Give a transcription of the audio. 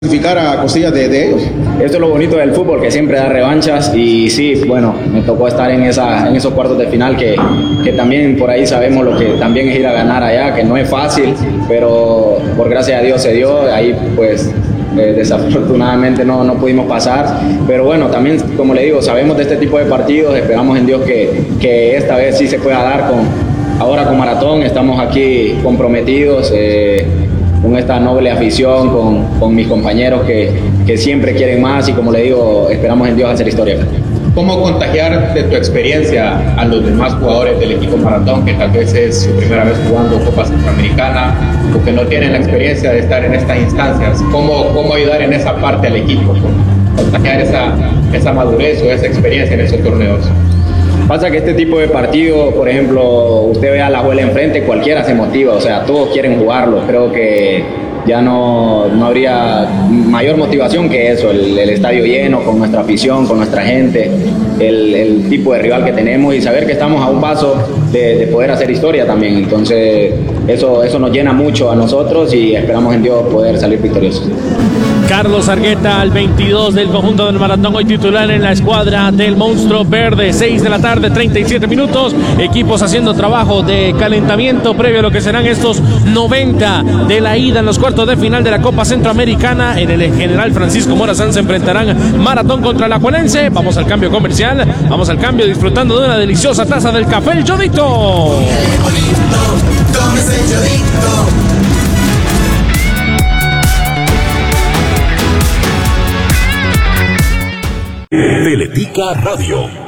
clasificar a cosillas de ellos. Esto es lo bonito del fútbol, que siempre da revanchas y sí, bueno, me tocó estar en esos cuartos de final que también por ahí sabemos lo que también es ir a ganar allá, que no es fácil, pero por gracia a Dios se dio, ahí pues desafortunadamente no pudimos pasar, pero bueno, también como le digo, sabemos de este tipo de partidos, esperamos en Dios que esta vez sí se pueda dar ahora con Maratón, estamos aquí comprometidos, con esta noble afición, con mis compañeros que siempre quieren más y como le digo, esperamos en Dios hacer historia. ¿Cómo contagiar de tu experiencia a los demás jugadores del equipo Maratón, que tal vez es su primera vez jugando Copa Centroamericana o que no tienen la experiencia de estar en estas instancias? ¿Cómo ayudar en esa parte al equipo? Contagiar esa madurez o esa experiencia en esos torneos. Pasa que este tipo de partido, por ejemplo, usted ve a la abuela enfrente, cualquiera se motiva, o sea, todos quieren jugarlo. Creo que ya no habría mayor motivación que eso, el estadio lleno, con nuestra afición, con nuestra gente, el tipo de rival que tenemos y saber que estamos a un paso de poder hacer historia también. Entonces, eso nos llena mucho a nosotros y esperamos en Dios poder salir victoriosos. Carlos Argueta, el 22 del conjunto del Maratón, hoy titular en la escuadra del Monstruo Verde. 6 de la tarde, 37 minutos. Equipos haciendo trabajo de calentamiento previo a lo que serán estos 90 de la ida en los cuartos de final de la Copa Centroamericana. En el General Francisco Morazán se enfrentarán Maratón contra Alajuelense. Vamos al cambio comercial, vamos al cambio disfrutando de una deliciosa taza del café El Yodito. Teletica Radio.